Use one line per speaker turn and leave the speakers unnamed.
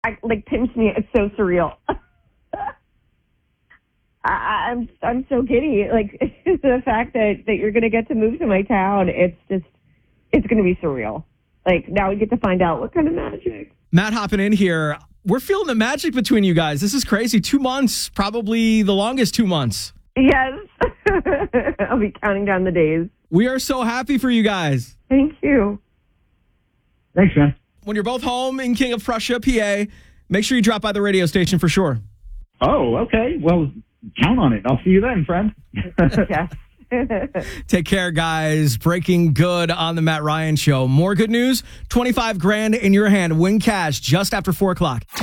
pinch me. It's so surreal. I'm so giddy. Like the fact that you're going to get to move to my town, it's going to be surreal. Like now we get to find out what kind of magic.
Matt hopping in here. We're feeling the magic between you guys. This is crazy. 2 months, probably the longest 2 months.
Yes. I'll be counting down the days.
We are so happy for you guys.
Thank you.
Thanks, man.
When you're both home in King of Prussia, PA, make sure you drop by the radio station for sure.
Oh, okay. Well, count on it. I'll see you then, friend.
Yes.
Take care, guys. Breaking good on the Matt Ryan Show. More good news, $25,000 in your hand. Win cash just after 4 o'clock.